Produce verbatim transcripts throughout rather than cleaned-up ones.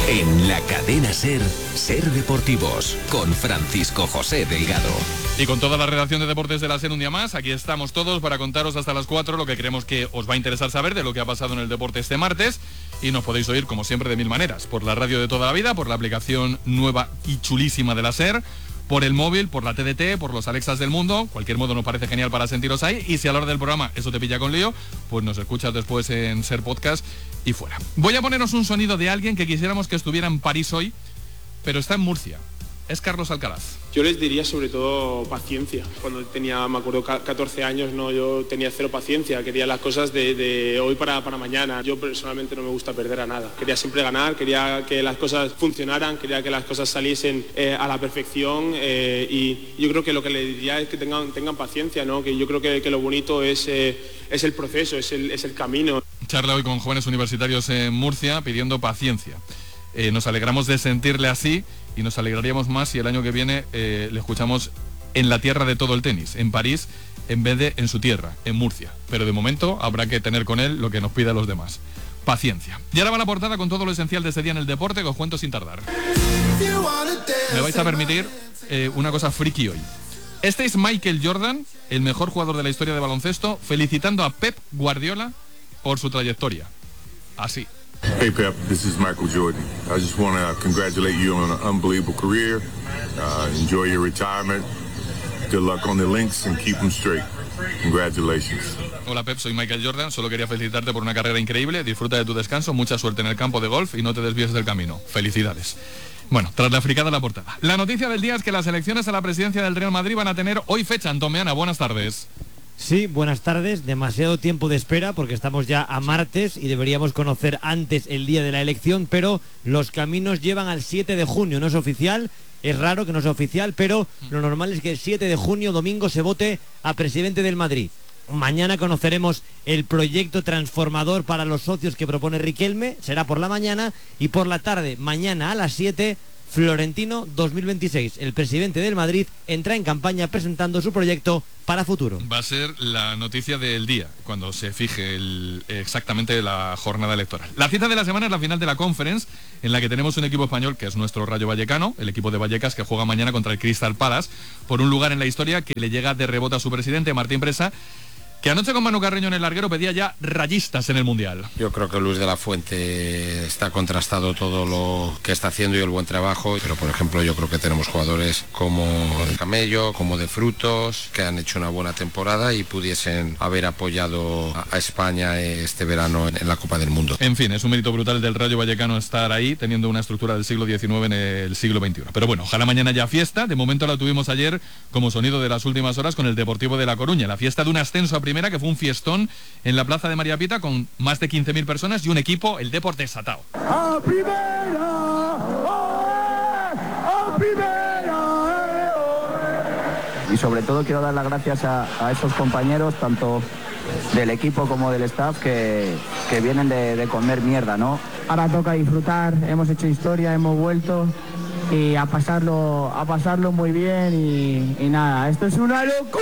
En la cadena SER, SER Deportivos, con Francisco José Delgado. Y con toda la redacción de Deportes de la SER un día más, aquí estamos todos para contaros hasta las cuatro lo que creemos que os va a interesar saber de lo que ha pasado en el deporte este martes. Y nos podéis oír, como siempre, de mil maneras. Por la radio de toda la vida, por la aplicación nueva y chulísima de la SER, por el móvil, por la T D T, por los Alexas del mundo. Cualquier modo nos parece genial para sentiros ahí. Y si a la hora del programa eso te pilla con lío, pues nos escuchas después en SER Podcast y fuera. Voy a poneros un sonido de alguien que quisiéramos que estuviera en París hoy, pero está en Murcia. Es Carlos Alcaraz. Yo les diría sobre todo paciencia. Cuando tenía, me acuerdo, catorce años, no, yo tenía cero paciencia. Quería las cosas de, de hoy para, para mañana. Yo personalmente no me gusta perder a nada. Quería siempre ganar, quería que las cosas funcionaran, quería que las cosas saliesen eh, a la perfección eh, y yo creo que lo que les diría es que tengan, tengan paciencia, ¿no? Que yo creo que, que lo bonito es, eh, es el proceso, es el, es el camino. Charla hoy con jóvenes universitarios en Murcia pidiendo paciencia. Eh, nos alegramos de sentirle así y nos alegraríamos más si el año que viene eh, le escuchamos en la tierra de todo el tenis, en París, en vez de en su tierra, en Murcia. Pero de momento habrá que tener con él lo que nos pida los demás. Paciencia. Y ahora va la portada con todo lo esencial de este día en el deporte que os cuento sin tardar. Me vais a permitir eh, una cosa friki hoy. Este es Michael Jordan, el mejor jugador de la historia de baloncesto, felicitando a Pep Guardiola por su trayectoria. Así. Hey Pep, this is Michael Jordan. I just want to congratulate you on an unbelievable career. Uh, enjoy your retirement. Good luck on the links and keep them straight. Congratulations. Hola Pep, soy Michael Jordan. Solo quería felicitarte por una carrera increíble. Disfruta de tu descanso, mucha suerte en el campo de golf y no te desvíes del camino. Felicidades. Bueno, tras la fricada la portada. La noticia del día es que las elecciones a la presidencia del Real Madrid van a tener hoy fecha. Antomeana, buenas tardes. Sí, buenas tardes. Demasiado tiempo de espera porque estamos ya a martes y deberíamos conocer antes el día de la elección, pero los caminos llevan al siete de junio. No es oficial, es raro que no sea oficial, pero lo normal es que el siete de junio, domingo, se vote a presidente del Madrid. Mañana conoceremos el proyecto transformador para los socios que propone Riquelme, será por la mañana, y por la tarde, mañana a las siete, Florentino dos mil veintiséis. El presidente del Madrid entra en campaña presentando su proyecto para futuro. Va a ser la noticia del día, cuando se fije el, exactamente la jornada electoral. La cita de la semana es la final de la Conference, en la que tenemos un equipo español que es nuestro Rayo Vallecano, el equipo de Vallecas, que juega mañana contra el Crystal Palace, por un lugar en la historia que le llega de rebote a su presidente, Martín Presa, que anoche con Manu Carreño en el larguero pedía ya rayistas en el Mundial. Yo creo que Luis de la Fuente está contrastado todo lo que está haciendo y el buen trabajo, pero por ejemplo yo creo que tenemos jugadores como el Camello, como de Frutos, que han hecho una buena temporada y pudiesen haber apoyado a España este verano en la Copa del Mundo. En fin, es un mérito brutal del Rayo Vallecano estar ahí, teniendo una estructura del siglo diecinueve en el siglo veintiuno. Pero bueno, ojalá mañana haya fiesta. De momento la tuvimos ayer como sonido de las últimas horas con el Deportivo de La Coruña, la fiesta de un ascenso a primera, que fue un fiestón en la plaza de María Pita con más de quince mil personas y un equipo, el Deportes Satao. ¡A primera! ¡A primera! Y sobre todo quiero dar las gracias a, a esos compañeros, tanto del equipo como del staff, que, que vienen de, de comer mierda, ¿no? Ahora toca disfrutar, hemos hecho historia, hemos vuelto y a pasarlo, a pasarlo muy bien y, y nada, esto es una locura.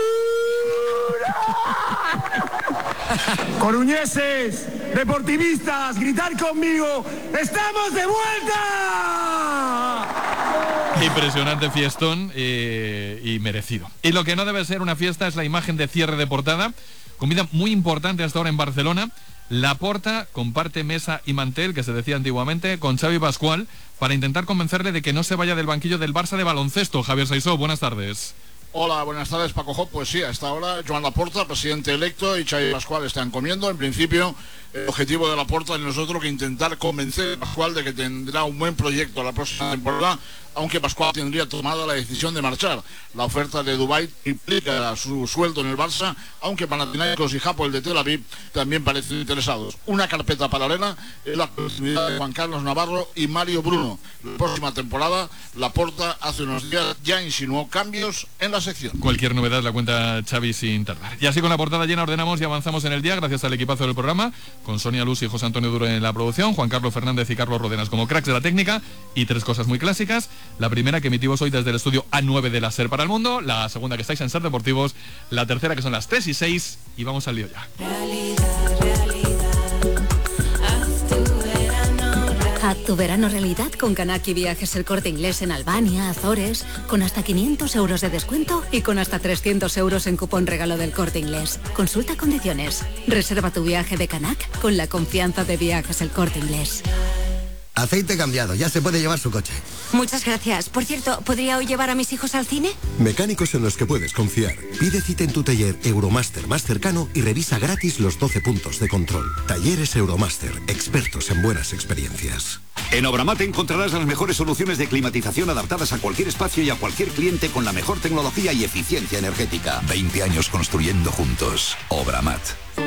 Coruñeses, deportivistas, gritar conmigo, ¡estamos de vuelta! Impresionante fiestón eh, y merecido. Y lo que no debe ser una fiesta es la imagen de cierre de portada, comida muy importante hasta ahora en Barcelona. Laporta comparte mesa y mantel, que se decía antiguamente, con Xavi Pascual para intentar convencerle de que no se vaya del banquillo del Barça de baloncesto. Javier Saisó, buenas tardes. Hola, buenas tardes, Paco Jó. Pues sí, a esta hora Joan Laporta, presidente electo, y Xavi Pascual están comiendo. En principio, el objetivo de Laporta es nosotros que intentar convencer a Pascual de que tendrá un buen proyecto la próxima temporada, aunque Pascual tendría tomado la decisión de marchar. La oferta de Dubái implica su sueldo en el Barça, aunque Panathinaikos y Hapoel de Tel Aviv también parecen interesados. Una carpeta paralela es la continuidad de Juan Carlos Navarro y Mario Bruno. La próxima temporada, Laporta hace unos días ya insinuó cambios en la sección. Cualquier novedad la cuenta Xavi sin tardar. Y así con la portada llena ordenamos y avanzamos en el día, gracias al equipazo del programa, con Sonia Luz y José Antonio Duro en la producción, Juan Carlos Fernández y Carlos Rodenas como cracks de la técnica, y tres cosas muy clásicas. La primera, que emitimos hoy desde el estudio A nueve de la SER para el mundo. La segunda, que estáis en SER Deportivos. La tercera, que son las tres y seis. Y vamos al lío ya. Realidad, realidad. Haz tu verano Haz tu verano realidad con Kanaki Viajes El Corte Inglés en Albania, Azores, con hasta quinientos euros de descuento y con hasta trescientos euros en cupón regalo del Corte Inglés. Consulta condiciones. Reserva tu viaje de Kanak con la confianza de Viajes El Corte Inglés. Aceite cambiado, ya se puede llevar su coche. Muchas gracias. Por cierto, ¿podría hoy llevar a mis hijos al cine? Mecánicos en los que puedes confiar. Pide cita en tu taller Euromaster más cercano y revisa gratis los doce puntos de control. Talleres Euromaster, expertos en buenas experiencias. En Obramat encontrarás las mejores soluciones de climatización adaptadas a cualquier espacio y a cualquier cliente con la mejor tecnología y eficiencia energética. veinte años construyendo juntos. Obramat.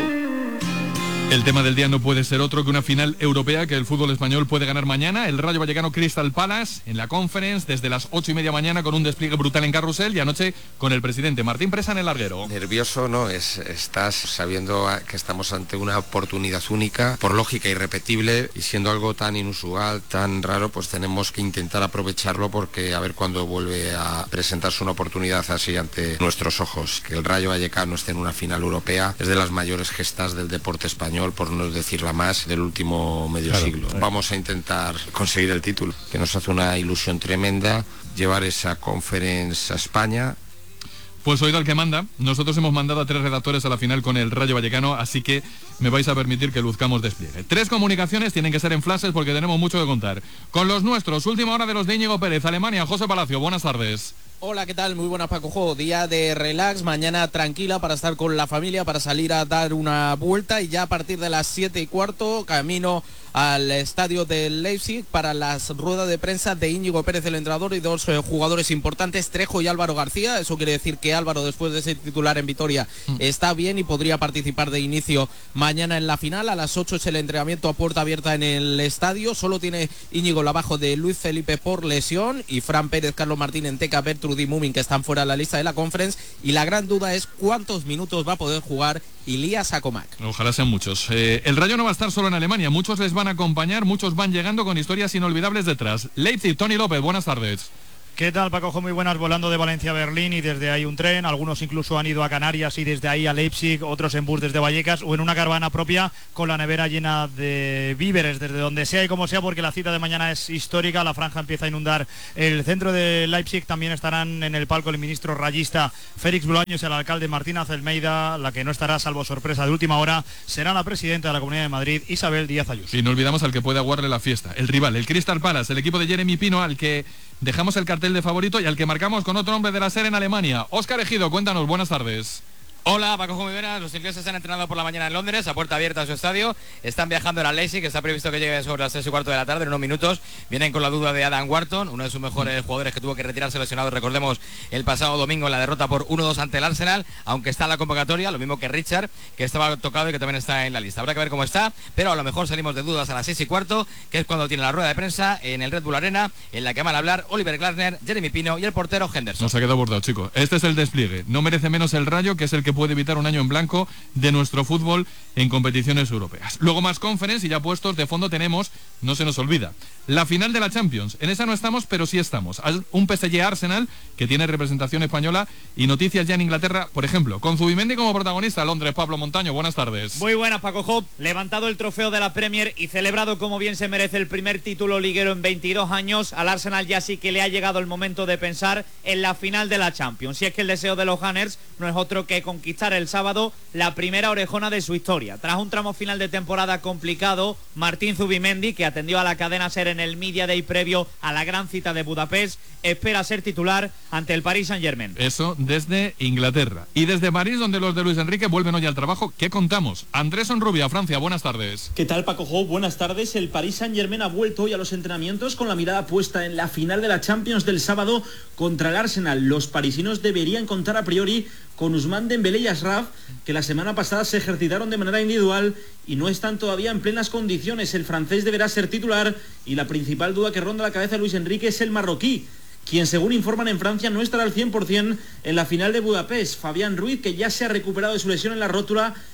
El tema del día no puede ser otro que una final europea que el fútbol español puede ganar mañana. El Rayo Vallecano Crystal Palace en la Conference desde las ocho y media mañana con un despliegue brutal en carrusel y anoche con el presidente Martín Presa en el larguero. Nervioso no es, estás sabiendo que estamos ante una oportunidad única, por lógica irrepetible, y siendo algo tan inusual, tan raro, pues tenemos que intentar aprovecharlo porque a ver cuándo vuelve a presentarse una oportunidad así ante nuestros ojos. Que el Rayo Vallecano esté en una final europea es de las mayores gestas del deporte español, por no decirla más, del último medio claro, siglo. Claro. Vamos a intentar conseguir el título, que nos hace una ilusión tremenda, llevar esa Conference a España. Pues oído al que manda, nosotros hemos mandado a tres redactores a la final con el Rayo Vallecano, así que me vais a permitir que luzcamos despliegue. Tres comunicaciones tienen que ser en flashes porque tenemos mucho que contar. Con los nuestros, última hora de los de Íñigo Pérez, Alemania, José Palacio, buenas tardes. Hola, ¿qué tal? Muy buenas, Paco Jo. Día de relax, mañana tranquila para estar con la familia, para salir a dar una vuelta y ya a partir de las siete y cuarto camino al estadio del Leipzig para las ruedas de prensa de Íñigo Pérez, el entrenador, y dos eh, jugadores importantes, Trejo y Álvaro García. Eso quiere decir que Álvaro, después de ser titular en Vitoria, mm. está bien y podría participar de inicio mañana en la final. A las ocho es el entrenamiento a puerta abierta en el estadio. Solo tiene Íñigo el abajo de Luis Felipe por lesión y Fran Pérez, Carlos Martín, Enteca, Bertrud y Mumin, que están fuera de la lista de la Conference. Y la gran duda es cuántos minutos va a poder jugar Ilías Akomak. Ojalá sean muchos. Eh, el Rayo no va a estar solo en Alemania. Muchos les van a acompañar, muchos van llegando con historias inolvidables detrás. Leipzig, Tony López, buenas tardes. ¿Qué tal, Paco? Muy buenas, volando de Valencia a Berlín y desde ahí un tren. Algunos incluso han ido a Canarias y desde ahí a Leipzig, otros en bus desde Vallecas o en una caravana propia con la nevera llena de víveres desde donde sea y como sea, porque la cita de mañana es histórica. La franja empieza a inundar el centro de Leipzig. También estarán en el palco el ministro rayista Félix Bolaños y el alcalde Martín Azelmeida. La que no estará, salvo sorpresa de última hora, será la presidenta de la Comunidad de Madrid, Isabel Díaz Ayuso. Y no olvidamos al que puede aguarle la fiesta, el rival, el Crystal Palace, el equipo de Jeremy Pino, al que dejamos el cartel de favorito y al que marcamos con otro hombre de la serie en Alemania. Óscar Ejido, cuéntanos, buenas tardes. Hola, Paco, muy buenas. Los ingleses han entrenado por la mañana en Londres, a puerta abierta a su estadio. Están viajando a la Leipzig, que está previsto que llegue sobre las tres y cuarto de la tarde, en unos minutos. Vienen con la duda de Adam Wharton, uno de sus mejores jugadores que tuvo que retirarse lesionado, recordemos, el pasado domingo en la derrota por uno dos ante el Arsenal, aunque está en la convocatoria, lo mismo que Richard, que estaba tocado y que también está en la lista. Habrá que ver cómo está, pero a lo mejor salimos de dudas a las seis y cuarto, que es cuando tiene la rueda de prensa en el Red Bull Arena, en la que van a hablar Oliver Glasner, Jeremy Pino y el portero Henderson. Nos ha quedado bordado, chicos. Este es el despliegue. No merece menos el Rayo, que es el que puede evitar un año en blanco de nuestro fútbol en competiciones europeas. Luego más Conference y ya puestos de fondo tenemos, no se nos olvida, la final de la Champions. En esa no estamos, pero sí estamos. Un P S G Arsenal que tiene representación española y noticias ya en Inglaterra, por ejemplo, con Zubimendi como protagonista. Londres, Pablo Montaño, buenas tardes. Muy buenas, Paco Job. Levantado el trofeo de la Premier y celebrado como bien se merece el primer título liguero en veintidós años, al Arsenal ya sí que le ha llegado el momento de pensar en la final de la Champions. Si es que el deseo de los Gunners no es otro que conquistar el sábado la primera orejona de su historia. Tras un tramo final de temporada complicado, Martín Zubimendi, que atendió a la cadena SER en el Media Day previo a la gran cita de Budapest, espera ser titular ante el Paris Saint-Germain. Eso desde Inglaterra. Y desde París, donde los de Luis Enrique vuelven hoy al trabajo. ¿Qué contamos? Andrés Onrubia, Francia, buenas tardes. ¿Qué tal, Paco Jo? Buenas tardes. El Paris Saint-Germain ha vuelto hoy a los entrenamientos con la mirada puesta en la final de la Champions del sábado contra el Arsenal. Los parisinos deberían contar a priori con Ousmane Dembélé y Ashraf, que la semana pasada se ejercitaron de manera individual y no están todavía en plenas condiciones. El francés deberá ser titular y la principal duda que ronda la cabeza de Luis Enrique es el marroquí, quien según informan en Francia no estará al cien por ciento en la final de Budapest. Fabián Ruiz, que ya se ha recuperado de su lesión en la rótula,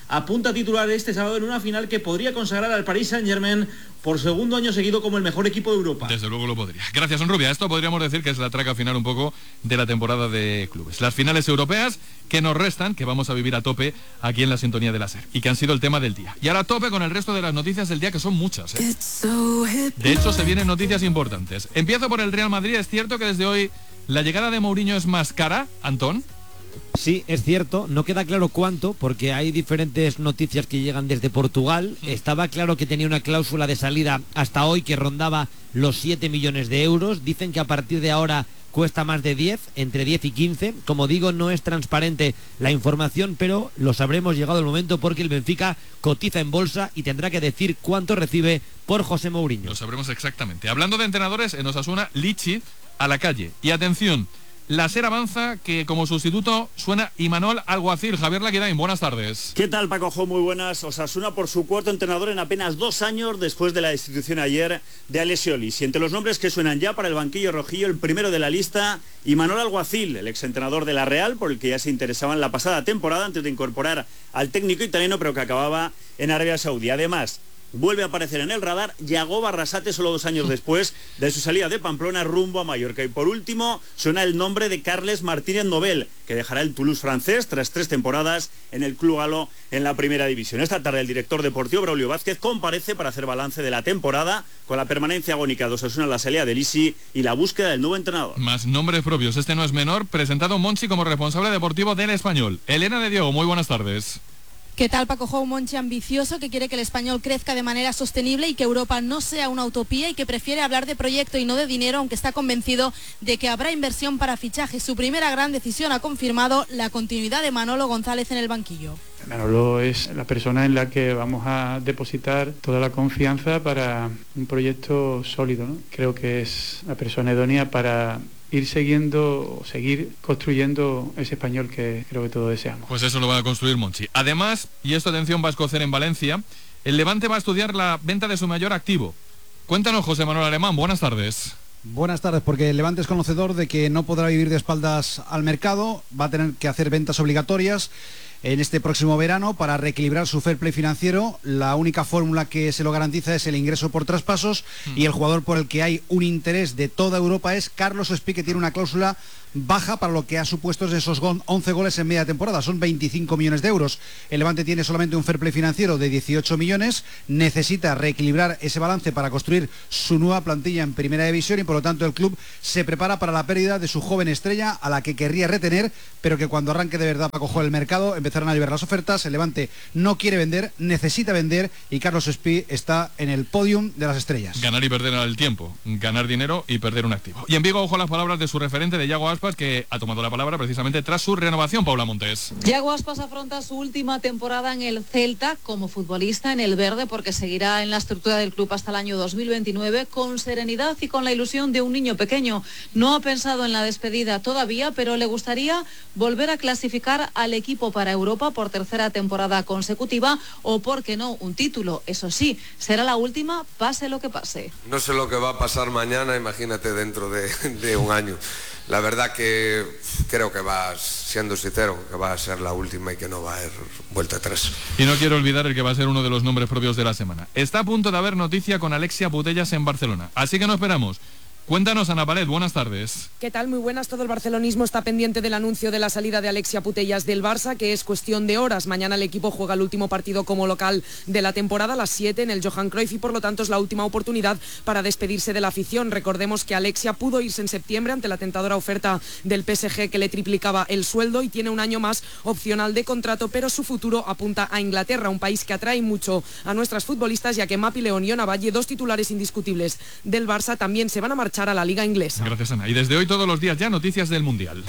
apunta a titular este sábado en una final que podría consagrar al Paris Saint-Germain por segundo año seguido como el mejor equipo de Europa. Desde luego lo podría. Gracias, Onrubia. Esto podríamos decir que es la traca final un poco de la temporada de clubes. Las finales europeas que nos restan, que vamos a vivir a tope aquí en la sintonía de la SER y que han sido el tema del día. Y ahora a tope con el resto de las noticias del día, que son muchas, ¿eh? De hecho, se vienen noticias importantes. Empiezo por el Real Madrid. Es cierto que desde hoy la llegada de Mourinho es más cara, Antón. Sí, es cierto, no queda claro cuánto, porque hay diferentes noticias que llegan desde Portugal. Estaba claro que tenía una cláusula de salida hasta hoy que rondaba los siete millones de euros. Dicen que a partir de ahora cuesta más de diez, entre diez y quince. Como digo, no es transparente la información, pero lo sabremos llegado el momento, porque el Benfica cotiza en bolsa y tendrá que decir cuánto recibe por José Mourinho. Lo sabremos exactamente. Hablando de entrenadores, en Osasuna, Lichi a la calle. Y atención, la SER avanza que como sustituto suena Imanol Alguacil. Javier Laquidain, buenas tardes. ¿Qué tal, Paco Jo? Muy buenas. Osasuna por su cuarto entrenador en apenas dos años después de la destitución ayer de Alessio Lici. Entre los nombres que suenan ya para el banquillo rojillo, el primero de la lista, Imanol Alguacil, el exentrenador de la Real, por el que ya se interesaba en la pasada temporada antes de incorporar al técnico italiano, pero que acababa en Arabia Saudí. Además, vuelve a aparecer en el radar Yago Barrasate solo dos años después de su salida de Pamplona rumbo a Mallorca. Y por último suena el nombre de Carles Martínez Nobel, que dejará el Toulouse francés tras tres temporadas en el club galo en la primera división. Esta tarde el director deportivo Braulio Vázquez comparece para hacer balance de la temporada, con la permanencia agónica de Osasuna en la salida de Lici y la búsqueda del nuevo entrenador. Más nombres propios, este no es menor, presentado Monchi como responsable deportivo del Español. Elena de Diego, muy buenas tardes. ¿Qué tal, Paco Jo? Un Monchi ambicioso que quiere que el Español crezca de manera sostenible y que Europa no sea una utopía, y que prefiere hablar de proyecto y no de dinero, aunque está convencido de que habrá inversión para fichajes. Su primera gran decisión ha confirmado la continuidad de Manolo González en el banquillo. Manolo es la persona en la que vamos a depositar toda la confianza para un proyecto sólido, ¿no? Creo que es la persona idónea para ir siguiendo, seguir construyendo ese Español que creo que todos deseamos. Pues eso lo va a construir Monchi. Además, y esto atención, va a escocer en Valencia, el Levante va a estudiar la venta de su mayor activo. Cuéntanos, José Manuel Alemán, buenas tardes. Buenas tardes, porque el Levante es conocedor de que no podrá vivir de espaldas al mercado, va a tener que hacer ventas obligatorias en este próximo verano para reequilibrar su fair play financiero. La única fórmula que se lo garantiza es el ingreso por traspasos, mm. y el jugador por el que hay un interés de toda Europa es Carlos Espí, que tiene una cláusula baja para lo que ha supuesto de esos once goles en media temporada, son veinticinco millones de euros. El Levante tiene solamente un fair play financiero de dieciocho millones, necesita reequilibrar ese balance para construir su nueva plantilla en primera división, y por lo tanto el club se prepara para la pérdida de su joven estrella, a la que querría retener, pero que cuando arranque de verdad para coger el mercado empezarán a liberar las ofertas. El Levante no quiere vender, necesita vender, y Carlos Espí está en el podium de las estrellas. Ganar y perder el tiempo, ganar dinero y perder un activo. Y en Vigo, ojo a las palabras de su referente, de Yago Aspas, que ha tomado la palabra precisamente tras su renovación. Paula Montes. Yago Aspas afronta su última temporada en el Celta como futbolista en el verde, porque seguirá en la estructura del club hasta el año dos mil veintinueve con serenidad y con la ilusión de un niño pequeño. No ha pensado en la despedida todavía, pero le gustaría volver a clasificar al equipo para Europa por tercera temporada consecutiva, o por qué no, un título. Eso sí, será la última, pase lo que pase. No sé lo que va a pasar mañana, imagínate dentro de, de un año. La verdad que creo que va, siendo sincero, que va a ser la última y que no va a haber vuelta atrás. Y no quiero olvidar el que va a ser uno de los nombres propios de la semana. Está a punto de haber noticia con Alexia Putellas en Barcelona, así que no esperamos. Cuéntanos, Ana Palet, buenas tardes. ¿Qué tal? Muy buenas. Todo el barcelonismo está pendiente del anuncio de la salida de Alexia Putellas del Barça, que es cuestión de horas. Mañana el equipo juega el último partido como local de la temporada, a las siete en el Johan Cruyff, y por lo tanto es la última oportunidad para despedirse de la afición. Recordemos que Alexia pudo irse en septiembre ante la tentadora oferta del P S G, que le triplicaba el sueldo, y tiene un año más opcional de contrato, pero su futuro apunta a Inglaterra, un país que atrae mucho a nuestras futbolistas, ya que Mapi León y Ona Valle, dos titulares indiscutibles del Barça, también se van a marchar a la Liga Inglesa. Gracias, Ana. Y desde hoy todos los días ya noticias del Mundial.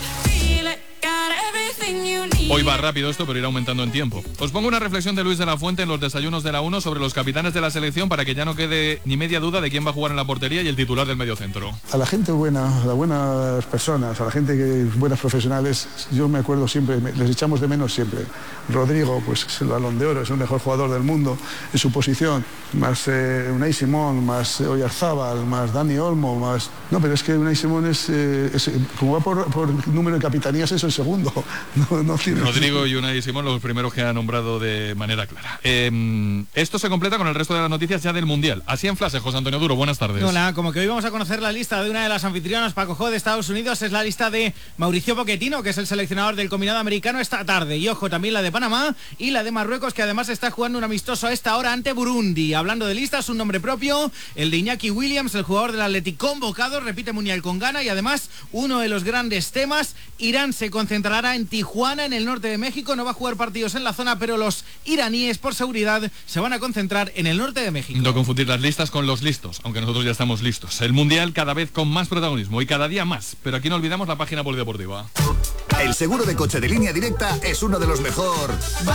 Hoy va rápido esto, pero irá aumentando en tiempo. Os pongo una reflexión de Luis de la Fuente en los desayunos de la uno sobre los capitanes de la selección, para que ya no quede ni media duda de quién va a jugar en la portería y el titular del mediocentro. A la gente buena, a las buenas personas, a la gente que es buenas profesionales, yo me acuerdo siempre, les echamos de menos siempre. Rodrigo, pues es el Balón de Oro, es el mejor jugador del mundo en su posición, más eh, Unai Simón, más eh, Oyarzábal, más Dani Olmo, más... No, pero es que Unai Simón es, eh, es como va por, por número de capitanías, es el segundo, no, no tiene Rodrigo y Unai Simón, los primeros que ha nombrado de manera clara. Eh, esto se completa con el resto de las noticias ya del Mundial. Así en flash, José Antonio Duro, buenas tardes. Hola, como que hoy vamos a conocer la lista de una de las anfitrionas, Paco Jo, de Estados Unidos. Es la lista de Mauricio Pochettino, que es el seleccionador del combinado americano esta tarde. Y ojo, también la de Panamá y la de Marruecos, que además está jugando un amistoso a esta hora ante Burundi. Hablando de listas, un nombre propio, el de Iñaki Williams, el jugador del Athletic convocado, repite Mundial con Ghana. Y además, uno de los grandes temas, Irán se concentrará en Tijuana, en el norte de México. No va a jugar partidos en la zona, pero los iraníes, por seguridad, se van a concentrar en el norte de México. No confundir las listas con los listos, aunque nosotros ya estamos listos. El Mundial cada vez con más protagonismo y cada día más, pero aquí no olvidamos la página polideportiva. El seguro de coche de Línea Directa es uno de los mejor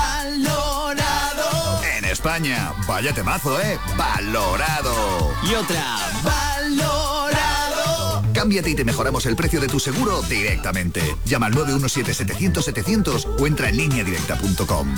valorado en España. Vaya temazo, ¿eh? Valorado. Y otra, valorado. Cámbiate y te mejoramos el precio de tu seguro directamente. Llama al nueve uno siete, setecientos, setecientos o entra en línea directa punto com.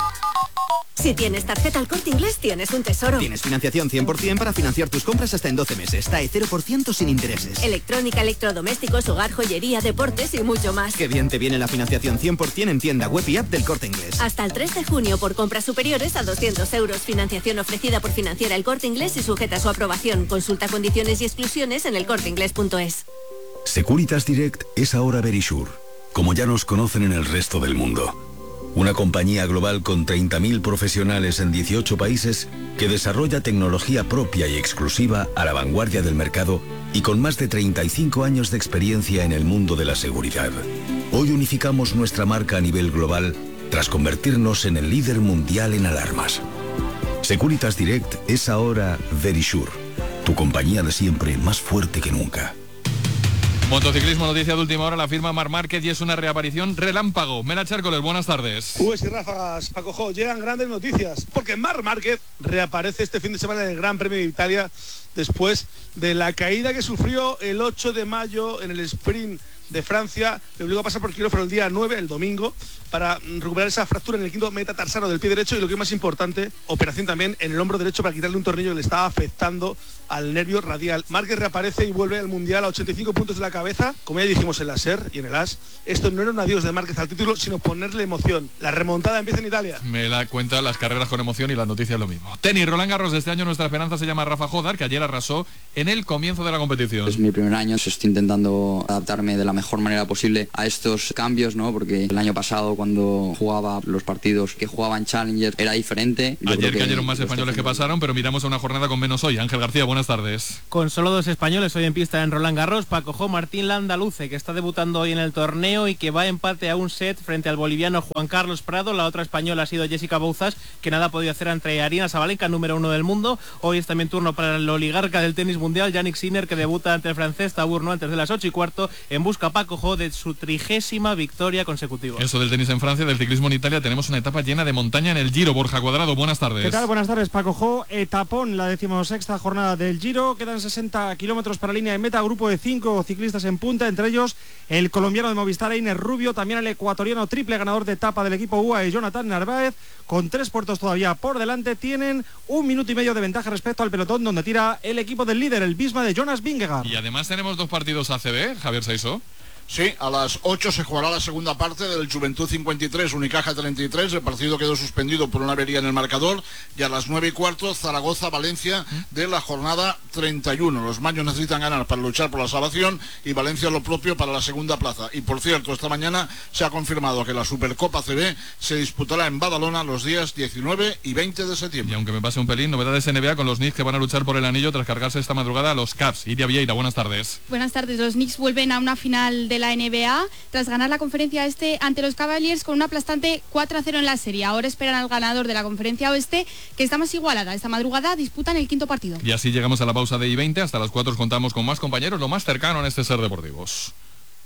Si tienes tarjeta El Corte Inglés, tienes un tesoro. Tienes financiación cien por ciento para financiar tus compras hasta en doce meses. T A E cero por ciento sin intereses. Electrónica, electrodomésticos, hogar, joyería, deportes y mucho más. Qué bien te viene la financiación cien por ciento en tienda web y app del Corte Inglés. Hasta el tres de junio por compras superiores a doscientos euros. Financiación ofrecida por Financiera El Corte Inglés y sujeta a su aprobación. Consulta condiciones y exclusiones en el corte inglés punto es. Securitas Direct es ahora Verisure, como ya nos conocen en el resto del mundo. Una compañía global con treinta mil profesionales en dieciocho países que desarrolla tecnología propia y exclusiva a la vanguardia del mercado y con más de treinta y cinco años de experiencia en el mundo de la seguridad. Hoy unificamos nuestra marca a nivel global tras convertirnos en el líder mundial en alarmas. Securitas Direct es ahora Verisure, tu compañía de siempre más fuerte que nunca. Motociclismo, noticia de última hora, la firma Marc Márquez y es una reaparición relámpago. Mela Chércoles, buenas tardes. Ubes y ráfagas, Paco Jo, llegan grandes noticias, porque Marc Márquez reaparece este fin de semana en el Gran Premio de Italia después de la caída que sufrió el ocho de mayo en el sprint de Francia. Le obligó a pasar por quirófano el día nueve, el domingo, para recuperar esa fractura en el quinto metatarsano del pie derecho y lo que es más importante, operación también en el hombro derecho para quitarle un tornillo que le estaba afectando al nervio radial. Márquez reaparece y vuelve al Mundial a ochenta y cinco puntos de la cabeza. Como ya dijimos en la SER y en el AS, esto no era un adiós de Márquez al título, sino ponerle emoción. La remontada empieza en Italia. Me la cuenta las carreras con emoción y las noticias lo mismo. Tenis, Roland Garros, de este año nuestra esperanza se llama Rafa Jodar, que ayer arrasó en el comienzo de la competición. Es mi primer año, estoy intentando adaptarme de la mejor manera posible a estos cambios, ¿no? Porque el año pasado cuando jugaba los partidos que jugaba en Challenger era diferente. Yo ayer que cayeron más españoles que pasaron, pero miramos a una jornada con menos hoy. Ángel García, buenas tardes. Con solo dos españoles hoy en pista en Roland Garros, Paco Jo, Martín Landaluce, que está debutando hoy en el torneo y que va a empate a un set frente al boliviano Juan Carlos Prado. La otra española ha sido Jessica Bouzas, que nada ha podido hacer ante Aryna Sabalenka, número uno del mundo. Hoy es también turno para el oligarca del tenis mundial, Yannick Sinner, que debuta ante el francés Taburno antes de las ocho y cuarto, en busca, Paco Jo, de su trigésima victoria consecutiva. Eso del tenis en Francia, del ciclismo en Italia, tenemos una etapa llena de montaña en el Giro. Borja Cuadrado, buenas tardes. ¿Qué tal? Buenas tardes, Paco Jo. Etapón, la decimosexta jornada del Giro. Quedan sesenta kilómetros para línea de meta. Grupo de cinco ciclistas en punta, entre ellos el colombiano de Movistar, Einer Rubio, también el ecuatoriano triple ganador de etapa del equipo U A E, Jonathan Narváez. Con tres puertos todavía por delante, tienen un minuto y medio de ventaja respecto al pelotón, donde tira el equipo del líder, el Visma de Jonas Vingegaard. Y además tenemos dos partidos A C B, Javier Saiso. Sí, a las ocho se jugará la segunda parte del Juventud cincuenta y tres, Unicaja treinta y tres. El partido quedó suspendido por una avería en el marcador. Y a las nueve y cuarto, Zaragoza-Valencia de la jornada treinta y uno. Los maños necesitan ganar para luchar por la salvación y Valencia lo propio para la segunda plaza. Y por cierto, esta mañana se ha confirmado que la Supercopa C B se disputará en Badalona los días diecinueve y veinte de septiembre. Y aunque me pase un pelín, novedades N B A con los Knicks que van a luchar por el anillo tras cargarse esta madrugada a los Cavs. Iria Vieira, buenas tardes. Buenas tardes. Los Knicks vuelven a una final de la N B A tras ganar la conferencia este ante los Cavaliers con un aplastante cuatro a cero en la serie. Ahora esperan al ganador de la conferencia oeste, que está más igualada. Esta madrugada disputan el quinto partido. Y así llegamos a la pausa de I veinte. Hasta las cuatro contamos con más compañeros, lo más cercano en este Ser Deportivos.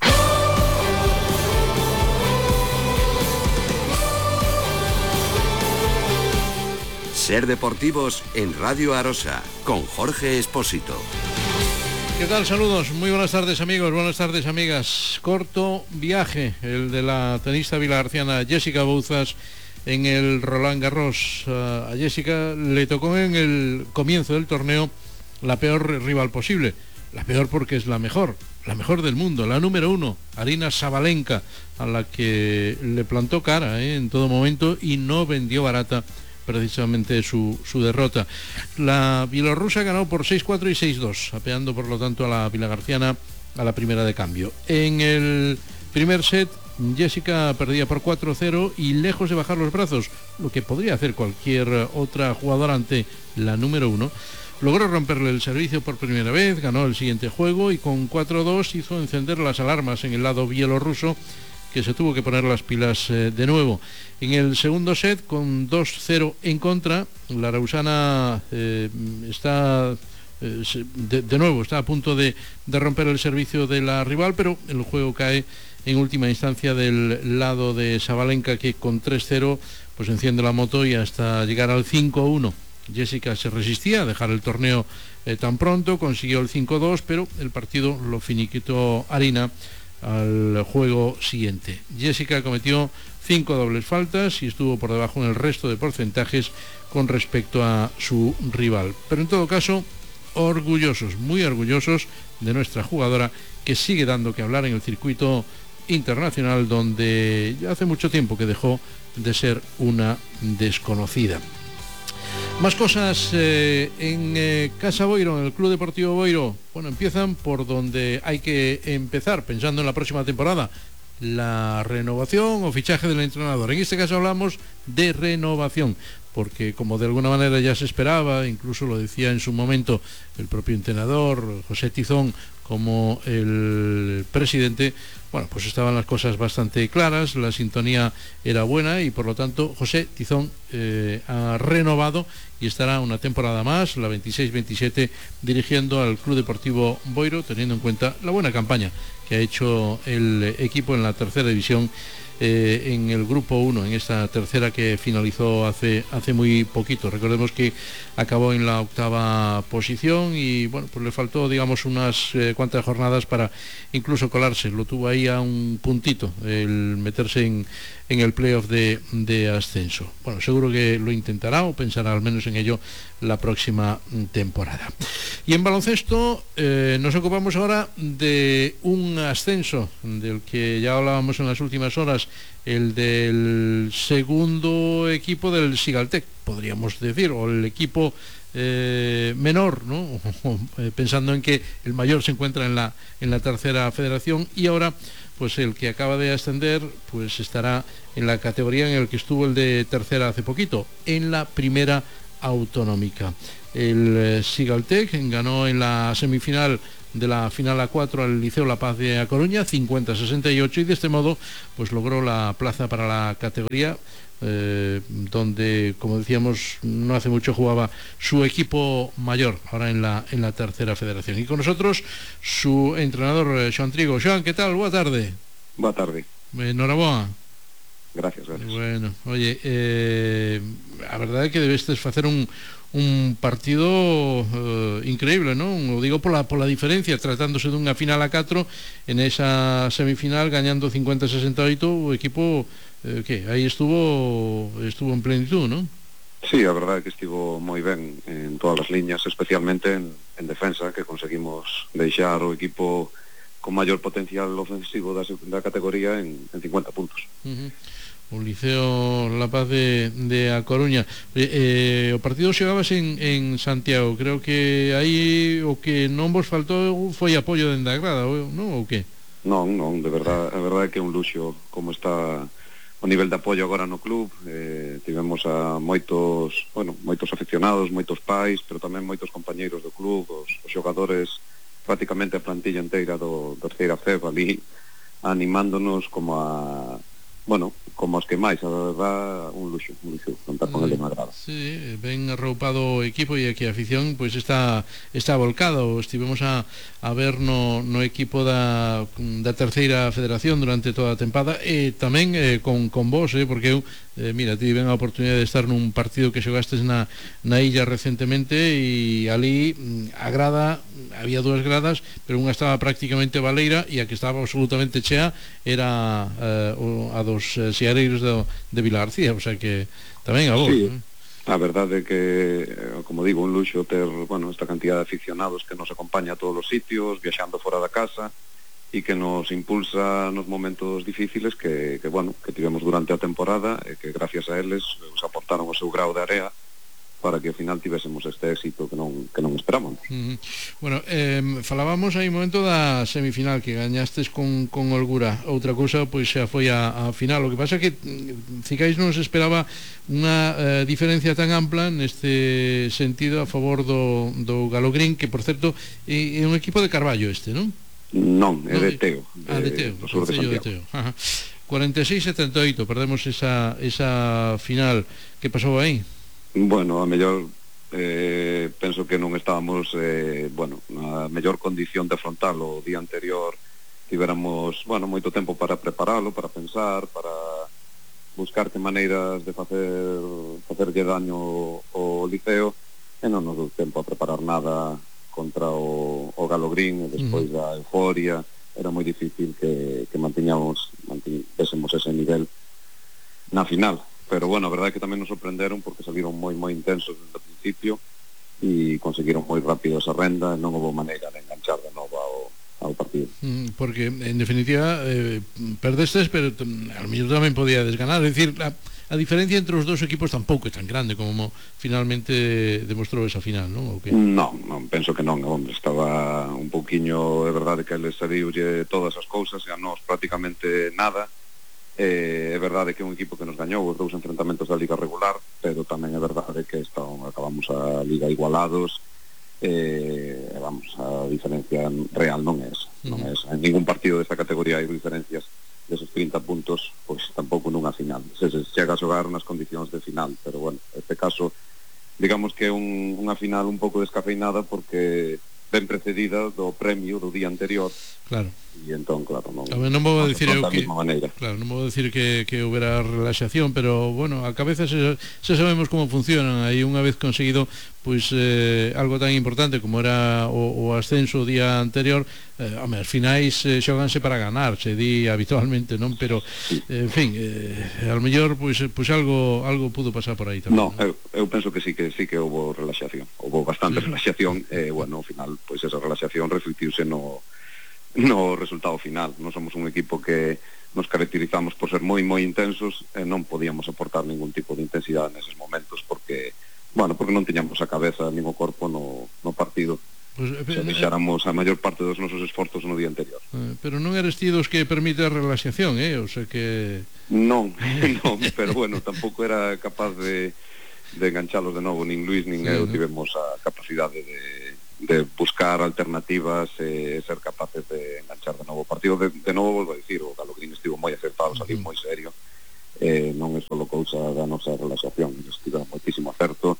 Ser Deportivos en Radio Arosa con Jorge Espósito. ¿Qué tal? Saludos, muy buenas tardes amigos, buenas tardes amigas. Corto viaje, el de la tenista vilagarciana Jessica Bouzas en el Roland Garros. A Jessica le tocó en el comienzo del torneo la peor rival posible. La peor porque es la mejor, la mejor del mundo, la número uno, Aryna Sabalenka, a la que le plantó cara ¿eh? en todo momento y no vendió barata precisamente su, su derrota. La bielorrusa ganó por seis cuatro y seis dos, apeando por lo tanto a la vilagarciana a la primera de cambio. En el primer set, Jessica perdía por cuatro cero y lejos de bajar los brazos, lo que podría hacer cualquier otra jugadora ante la número uno, logró romperle el servicio por primera vez, ganó el siguiente juego y con cuatro dos hizo encender las alarmas en el lado bielorruso, que se tuvo que poner las pilas eh, de nuevo. En el segundo set, con dos cero en contra, la lausana eh, está eh, de, de nuevo está a punto de, de romper el servicio de la rival, pero el juego cae en última instancia del lado de Sabalenka, que con tres cero pues enciende la moto y hasta llegar al cinco uno. Jessica se resistía a dejar el torneo eh, tan pronto, consiguió el cinco dos, pero el partido lo finiquitó Aryna al juego siguiente. Jessica cometió cinco dobles faltas y estuvo por debajo en el resto de porcentajes con respecto a su rival. Pero en todo caso, orgullosos, muy orgullosos de nuestra jugadora, que sigue dando que hablar en el circuito internacional, donde ya hace mucho tiempo que dejó de ser una desconocida. Más cosas eh, en eh, Casa Boiro, en el Club Deportivo Boiro. Bueno, empiezan por donde hay que empezar, pensando en la próxima temporada, la renovación o fichaje del entrenador. En este caso hablamos de renovación, porque como de alguna manera ya se esperaba, incluso lo decía en su momento el propio entrenador, José Tizón, como el presidente, bueno, pues estaban las cosas bastante claras, la sintonía era buena y por lo tanto José Tizón eh, ha renovado y estará una temporada más, la veintiséis veintisiete, dirigiendo al Club Deportivo Boiro, teniendo en cuenta la buena campaña que ha hecho el equipo en la tercera división, eh, en el grupo uno, en esta tercera que finalizó hace, hace muy poquito. Recordemos que acabó en la octava posición y bueno, pues le faltó, digamos, unas eh, cuantas jornadas para incluso colarse. Lo tuvo ahí a un puntito el meterse en, en el playoff de, de ascenso. Bueno, seguro que lo intentará o pensará al menos en ello la próxima temporada. Y en baloncesto eh, nos ocupamos ahora de un ascenso del que ya hablábamos en las últimas horas, el del segundo equipo del Sigaltec, podríamos decir, o el equipo eh, menor, ¿no? Pensando en que el mayor se encuentra en la, en la tercera federación, y ahora pues el que acaba de ascender pues estará en la categoría en la que estuvo el de tercera hace poquito, en la primera autonómica. El eh, Sigaltec ganó en la semifinal de la final A cuatro al Liceo La Paz de A Coruña, cincuenta a sesenta y ocho, y de este modo pues logró la plaza para la categoría, eh, donde, como decíamos, no hace mucho jugaba su equipo mayor, ahora en la, en la tercera federación. Y con nosotros su entrenador, Xoán Trigo. Xoán, ¿qué tal? Boa tarde. Boa tarde. Enhorabuena. Gracias, gracias. Bueno, oye, eh, a verdade é que debestes facer un, un partido eh, increíble, non? O digo pola, pola diferencia, tratándose dunha final a catro, en esa semifinal gañando cincuenta a sesenta e oito, o equipo eh, que aí estuvo estuvo en plenitud, non? Sí, a verdade é que estivo moi ben en todas as liñas, especialmente en, en defensa, que conseguimos deixar o equipo con maior potencial ofensivo da, da categoría en, en cincuenta puntos. Uh-huh. O Liceo La Paz de, de A Coruña. Eh, o partido xogabas en, en Santiago. Creo que aí o que non vos faltou foi apoio dende a grada, non? Ou que? Non, non, de verdade, a verdade é que é un luxo como está o nivel de apoio agora no club. Eh, tivemos a moitos, bueno, moitos aficionados, moitos pais, pero tamén moitos compañeiros do club, os, os xogadores, prácticamente a plantilla inteira do terceira F E B ali animándonos como a, bueno, como os que máis, a verdad, un luxo, un luxo contar con ele na grada. Sí, ben arroupado o equipo e aquí a afición pois pues, está está volcado. Estivemos a, a ver no, no equipo da, da terceira federación durante toda a tempada e tamén eh, con, con vos, eh, porque eu eh, mira, tive a oportunidade de estar nun partido que xogastes na, na illa recentemente e ali a grada, había dúas gradas, pero unha estaba prácticamente baleira e a que estaba absolutamente chea era eh, a dos eh, seareiros de, de Vilagarcía, o sea que tamén a vos. Sí, ¿no? A verdade é que, como digo, un luxo ter, bueno, esta cantidad de aficionados que nos acompaña a todos os sitios, viaxando fora da casa, e que nos impulsa nos momentos difíciles que, que bueno, que tivemos durante a temporada e que gracias a eles nos aportaron o seu grau de area para que ao final tivésemos este éxito que non, que non esperábamos. Uh-huh. Bueno, eh, falábamos aí un momento da semifinal que gañastes con, con holgura. Outra cousa, pois xa foi a, a final. O que pasa é que Cicais non se esperaba unha eh, diferencia tan ampla neste sentido a favor do, do Galogreen, que por certo é, é un equipo de Carballo este, non? Non, é de Teo, de, ah, de Teo, do sur de Santiago. De Teo. Ajá. cuarenta e seis a setenta e oito, perdemos esa, esa final. Que pasou aí? Bueno, a mellor eh, penso que non estábamos eh, bueno, na mellor condición de afrontalo. O día anterior tivéramos, bueno, moito tempo para preparalo, para pensar, para buscarte maneiras de facer facerlle daño ao Liceo, e non nos deu tempo a preparar nada contra o, o Galogreen, e despois uh-huh. da euforia era moi difícil que, que mantiñamos mantiñésemos ese nivel na final, pero bueno, a verdade é que tamén nos sorprenderon porque salieron moi moi intensos desde o principio e conseguiron moi rápido esa renda e non houve maneira de enganchar de novo ao, ao partido. Mm, porque en definitiva eh, perdestes, pero al mellor tamén podíades ganar, é dicir, a A diferencia entre os dos equipos tampouco é tan grande como finalmente demostrou esa final, non? ¿O que? Non, non, penso que non, hombre, estaba un pouquiño, é verdade que eles sabiulle todas as cousas e a nós prácticamente nada. Eh, é verdade que é un equipo que nos gañou os dous enfrentamentos da liga regular, pero tamén é verdade que estamos, acabamos a liga igualados, eh, vamos, a diferencia real non é esa, non é esa. En ningún partido desta categoría hai diferencias desos trinta puntos, pois tampouco nunha final. Se, se chega a xogar nas condicións de final, pero bueno, este caso, digamos que é un, unha final un pouco descafeinada porque ben precedida do premio do día anterior. Claro. E entón, claro, non, a ver, non vou dicir eu que maneira. Claro, non vou dicir que, que houbera relaxación, pero bueno, a cabeza se, se sabemos como funcionan. Aí unha vez conseguido pois eh, algo tan importante como era o, o ascenso o día anterior, eh, home, as finais eh, xoganse para ganar, se di habitualmente, non? Pero eh, en fin, eh, ao mellor pois, pois algo algo pudo pasar por aí tamén. No, eu, eu penso que sí que sí que houve relaxación. Houve bastante sí. relaxación, e eh, bueno, ao final pois esa relaxación reflectiuse no no resultado final. Non somos un equipo que nos caracterizamos por ser moi moi intensos e non podíamos aportar ningún tipo de intensidade neses momentos porque, bueno, porque non tiñamos a cabeza nin o corpo no, no partido. Pues, se deixáramos a maior parte dos nosos esforzos no día anterior. Eh, pero non eres ti dos que permite a relaxación, eh? O sea que... Non, non, pero bueno, tampouco era capaz de, de enganchalos de novo, nin Luis nin sí, eu tivemos a capacidade de de buscar alternativas e eh, ser capaces de enganchar de novo o partido. De, de novo, volvo a dicir, o Galogreen estivo moi acertado, saliu moi serio, eh, non é só cousa da nosa relaxación, estivo moitísimo acerto,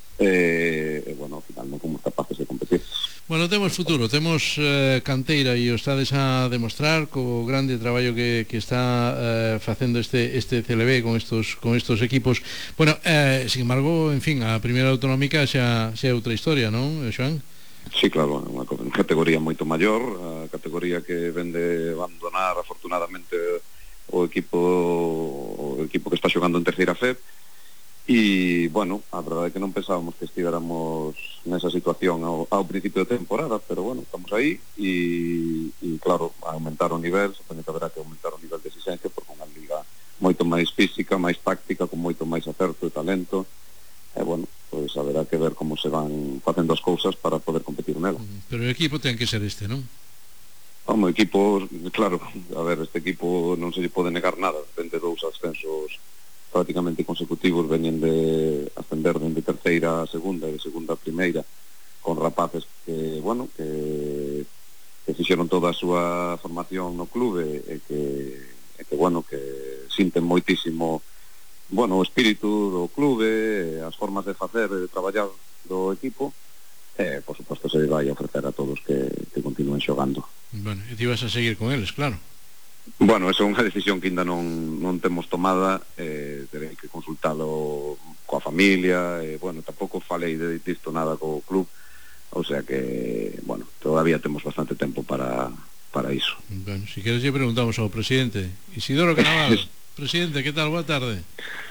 e eh, bueno, ao final non fomos capaces de competir. Bueno, temos futuro, temos eh, canteira e o estades a demostrar co grande traballo que, que está eh, facendo este este C L B con estos con estos equipos. Bueno, eh, sin embargo, en fin, a primeira autonómica xa xa é outra historia, non, Xoán? Sí, claro, é unha categoría moito maior, a categoría que vende abandonar afortunadamente o equipo o equipo que está xogando en terceira F E B, e, bueno, a verdade é que non pensábamos que estivéramos nesa situación ao, ao principio de temporada, pero, bueno, estamos aí e, e claro, aumentar o nivel, supoño que haberá que aumentar o nivel de exigencia porque unha liga moito máis física, máis táctica, con moito máis acerto e talento, e, bueno, pois haberá que ver como se van facendo as cousas para poder competir nela. Pero o equipo ten que ser este, non? O equipo, claro, a ver, este equipo non se lle pode negar nada, dende dous ascensos prácticamente consecutivos, veñen de ascender dende terceira a segunda e de segunda a primeira, con rapaces que, bueno, que, que fixeron toda a súa formación no clube e que, e que bueno, que sinten moitísimo bueno, o espírito do clube, as formas de facer e de traballar do equipo, e, por suposto, se vai a ofrecer a todos que, que continúen xogando. Bueno, e ti vas a seguir con eles, claro. Bueno, esa é unha decisión que ainda non, non temos tomada, eh, terei que consultalo coa familia, e, bueno, tampouco falei de disto nada co club, o sea que, bueno, todavía temos bastante tempo para, para iso. Bueno, si queres lle preguntamos ao presidente Isidoro Canaval. Presidente, que tal? Boa tarde.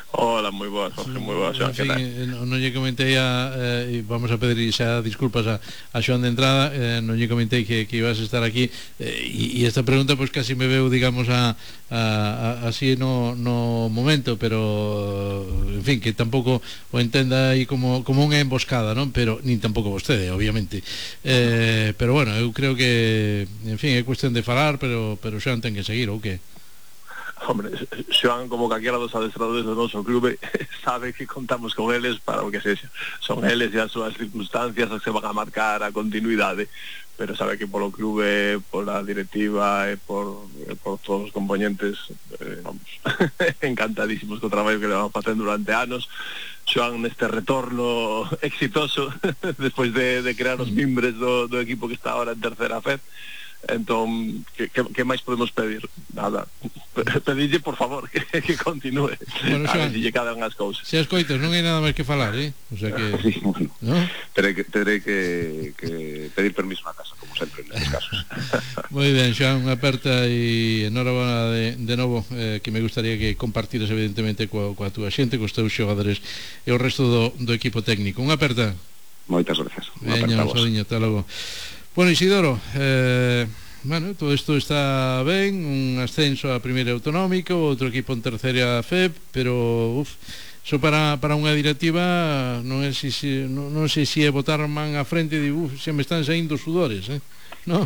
Hola, moi boas, Jorge, moi boas, Xoan, En fin, eh, non, non lle comentei a, eh, e vamos a pedir xa disculpas a, a Xoan de entrada, eh, non lle comentei que, que ibas a estar aquí, eh, e, e esta pregunta pois pues, casi me veu, digamos, a, a, a, así no, no momento, pero en fin, que tampouco o entenda aí como, como unha emboscada, non? Pero nin tampouco vostede, obviamente, eh, pero bueno, eu creo que en fin, é cuestión de falar, pero, pero Xoan ten que seguir, ou que? Hombre, Xoan, como calquera dos adestradores do noso clube, sabe que contamos con eles para o que sexa. Son eles e as súas circunstancias as que van a marcar a continuidade, pero sabe que polo clube, pola directiva e por, e por todos os componentes, eh, vamos, encantadísimos co traballo que le vamos facendo durante anos. Xoan, neste retorno exitoso, despois de, de crear os mimbres do, do equipo que está ahora en terceira F E D, entón, que, que, que máis podemos pedir? Nada, pedirlle por favor que, que continúe, bueno, a ver se lle cadan as cousas. Se as coitas, non hai nada máis que falar, eh? O sea que... Sí, bueno, ¿no? terei que, terei que, que pedir permiso na casa, como sempre nestes casos. Moi ben, Xoan, unha aperta e enhorabuena de, de novo, eh, que me gustaría que compartiras evidentemente coa, coa túa xente, cos teus xogadores e o resto do, do equipo técnico. Unha aperta. Moitas gracias. Unha Veña, aperta a vos. Sodiño, hasta logo. Bueno, Isidoro, eh, bueno, todo isto está ben, un ascenso a primeira autonómica, outro equipo en terceira F E P, pero uf, so para, para unha directiva non é si, si, non, non sei se é botar man a frente e di, uf, se me están saindo sudores, eh? No?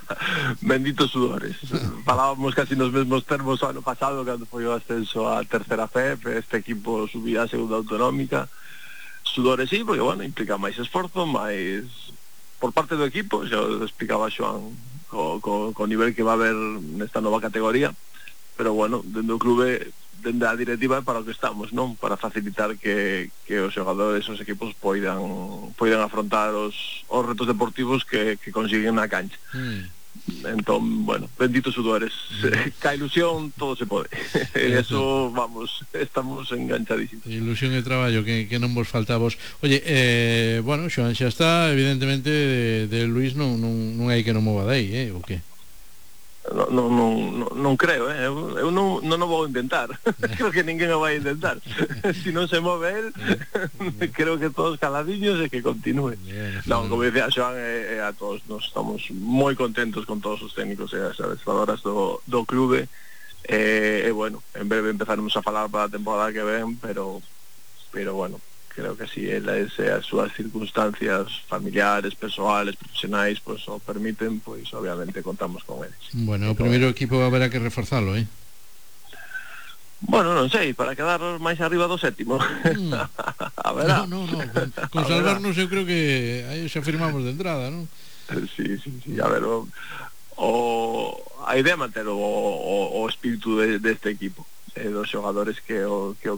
Benditos sudores. Falábamos casi nos mesmos termos o ano pasado cando foi o ascenso a terceira F E P, este equipo subía a segunda autonómica. Sudores sí, porque bueno, implica máis esforzo, máis por parte do equipo, xa o explicaba Xoan co, co, co nivel que va a haber nesta nova categoría, pero bueno, dende o clube, dende a directiva para o que estamos, non? Para facilitar que, que os xogadores, os equipos poidan poidan afrontar os, os retos deportivos que, que consiguen na cancha. Mm. Entón, bueno, benditos sudores, mm. ca ilusión todo se pode. E eso, vamos, estamos enganchadísimos. Ilusión e traballo que, que non vos faltavos. Oye, eh, bueno, Xoan xa está, evidentemente de, de Luís non, non, non hai que non mova dai, eh, o que? Non, non, non, non creo, eh? eu, eu non, non o vou intentar. Creo que ninguén o vai intentar. Si non se move el, creo que todos caladiños e que continúe. Non, como decía Xoan, e, e a todos nos estamos moi contentos con todos os técnicos e as adestradoras do, do clube, e, e bueno, en breve empezaremos a falar para a temporada que ven, pero pero bueno, creo que si elas e as súas circunstancias familiares, persoales, profesionais, pois pues, o permiten, pois pues, obviamente contamos con eles. Bueno, o primeiro equipo haberá que reforzalo, eh? Bueno, non sei, para quedar máis arriba do sétimo. Mm. A ver. No, no, no, con, con salvarnos eu creo que aí xa firmamos de entrada, non? Sí, sí, sí, a ver, o, o a idea é manter o, o, o espírito de, deste equipo, e dos xogadores que o, que o